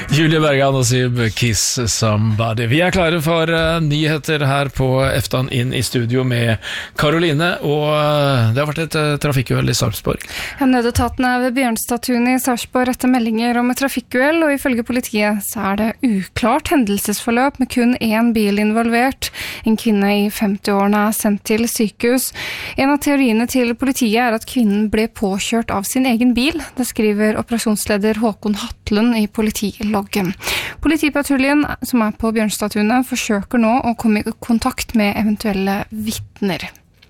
Julie Bergan og Sib, Kiss Somebody. Vi klare for nyheter her på Eftan inn i studio med Karoline, og det har vært et trafikkuhell i Sarpsborg. Ja, nødetaten ved Bjørnstadtunet i Sarpsborg etter meldinger om et trafikkuhell, og ifølge politiet så det uklart hendelsesforløp med kun én bil involvert. En kvinne i 50-årene sendt til sykehus. En av teoriene til politiet at kvinnen ble påkjørt av sin egen bil. Det skriver operasjonsleder Håkon Hatlund i politiloggen. Politipatruljen som på Bjørnstadtunet forsøker nå å komme i kontakt med eventuelle vitner.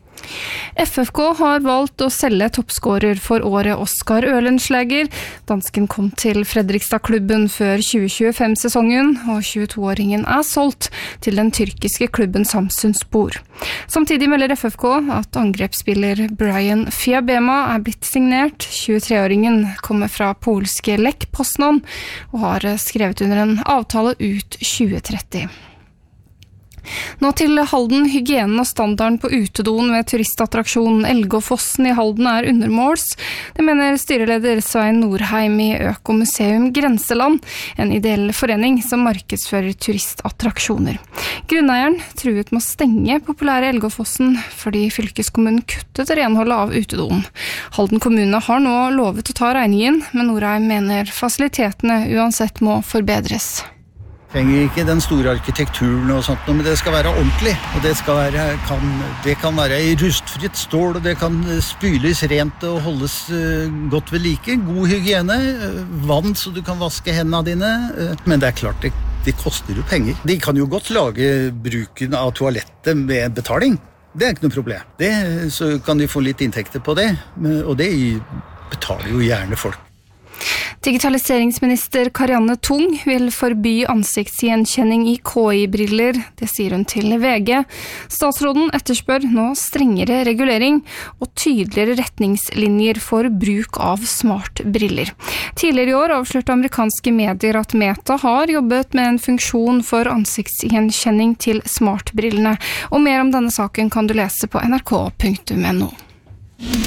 FFK har valgt å selge toppskårer for året Oskar Ølenschläger. Dansken kom til Fredrikstad-klubben før 2025-sesongen, og 22-åringen solgt til den tyrkiske klubben Samsunspor. Samtidig melder FFK at angrepsspiller Brian Fiabema blitt signert. 23-åringen kommer fra polske Lech Poznan og har skrevet under en avtale ut 2030. Nå til Halden. Hygienen og standarden på utedoen ved turistattraksjonen Elgåfossen i Halden undermåls. Det mener styreleder Svein Norheim i Økomuseum Grenseland, en ideell forening som markedsfører turistattraksjoner. Grunneieren truet med å stenge populære Elgåfossen fordi fylkeskommunen kuttet renholdet av utedoen. Halden kommune har nå lovet å ta regningen, men Norheim mener fasilitetene uansett må forbedres. Trenger ikke den store arkitekturen og sånt, men det skal være ordentlig, og det kan være i rustfritt stål, og det kan spyles rent og holdes godt ved like, god hygiene, vann så du kan vaske hendene dine, men det klart, det koster jo penger. De kan jo godt lage bruken av toalettet med betaling, det ikke noe problem. Så kan de få litt inntekter på det, og det betaler jo gjerne folk. Digitaliseringsminister Karianne Tung vil forby ansiktsgjenkjenning i KI-briller, det sier hun til VG. Statsråden etterspør nå strengere regulering og tydeligere retningslinjer for bruk av smartbriller. Tidligere i år avslørte amerikanske medier at Meta har jobbet med en funksjon for ansiktsgjenkjenning til smartbrillene, og mer om denne saken kan du lese på nrk.no.